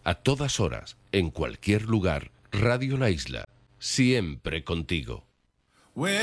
A todas horas, en cualquier lugar, Radio La Isla, siempre contigo.